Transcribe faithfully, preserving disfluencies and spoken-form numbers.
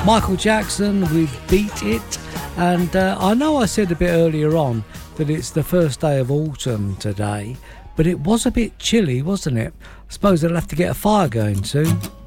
Michael Jackson with Beat It. And uh, I know I said a bit earlier on that it's the first day of autumn today, but it was a bit chilly, wasn't it? I suppose they'll have to get a fire going soon.